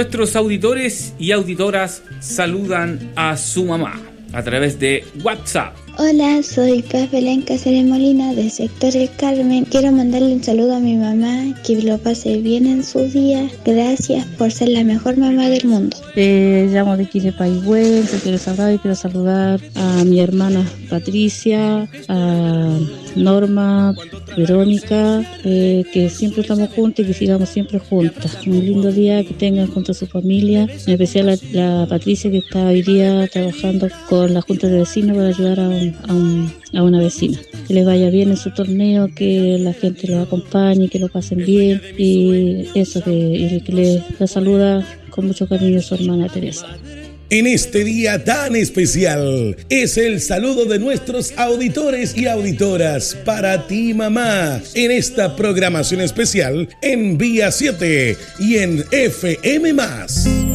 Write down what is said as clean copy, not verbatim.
nuestros auditores y auditoras saludan a su mamá a través de WhatsApp. Hola, soy Paz Belén Cáceres Molina del sector El Carmen. Quiero mandarle un saludo a mi mamá, que lo pase bien en su día. Gracias por ser la mejor mamá del mundo. Llamo de aquí de Paigüe, quiero saludar a mi hermana Patricia, a Norma, Verónica, que siempre estamos juntas y que sigamos siempre juntas. Un lindo día que tengan junto a su familia, en especial a la Patricia, que está hoy día trabajando con la Junta de Vecinos para ayudar a una vecina. Que les vaya bien en su torneo, que la gente los acompañe, que lo pasen bien, y eso, que les saluda con mucho cariño su hermana Teresa. En este día tan especial es el saludo de nuestros auditores y auditoras para ti, mamá, en esta programación especial en Vía 7 y en FM+.